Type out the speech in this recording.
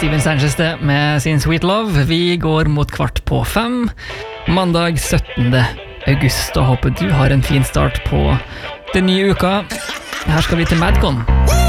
Steven Sanchez det med sin Sweet Love. Vi går mot 4:15, mandag 17. august, og håper du har en fin start på den nye uka. Her skal vi til Madcon.